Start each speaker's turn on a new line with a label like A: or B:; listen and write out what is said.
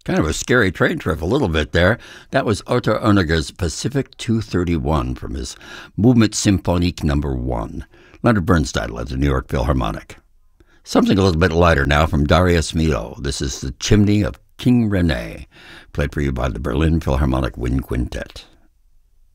A: Kind of a scary train trip a little bit there. That was Otto Erniger's Pacific 231 from his Movement Symphonique No. 1. Leonard Bernstein led the New York Philharmonic. Something a little bit lighter now from Darius Milhaud. This is The Chimney of King Rene, played for you by the Berlin Philharmonic Wind Quintet.